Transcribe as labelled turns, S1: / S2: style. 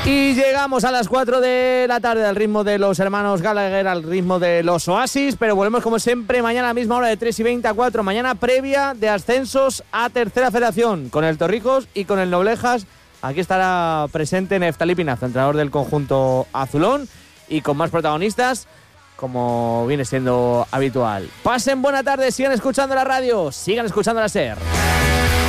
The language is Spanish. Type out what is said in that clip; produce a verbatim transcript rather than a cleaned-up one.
S1: Y llegamos a las cuatro de la tarde al ritmo de los hermanos Gallagher, al ritmo de los Oasis, pero volvemos como siempre mañana a la misma hora de tres y veinte a cuatro, mañana previa de ascensos a Tercera Federación, con el Torrijos y con el Noblejas. Aquí estará presente Neftalí Pinazo, entrenador del conjunto azulón, y con más protagonistas, como viene siendo habitual. Pasen buena tarde, sigan escuchando la radio, sigan escuchando la SER.